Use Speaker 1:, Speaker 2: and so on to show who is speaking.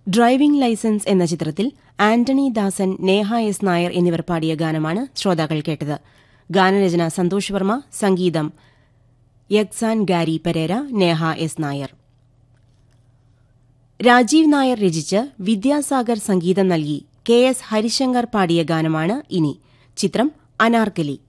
Speaker 1: Driving licence എന്ന ചിത്രത്തിൽ ആന്റണി ദാസൻ, Neha S Nair എന്നിവർ പാടിയ ഗാനമാണ് ശ്രോതാക്കൾ കേട്ടത്. ഗാനരചന സന്തോഷ് വർമ്മ, സംഗീതം യക്സാൻ Gary Pereira, Neha S Nair. Rajeev Nair രചിച്ച് വിദ്യാസാഗർ സംഗീതം നൽകി കെ എസ് ഹരിശങ്കർ പാടിയ ഗാനമാണ് ഇനി. ചിത്രം അനാർക്കലി.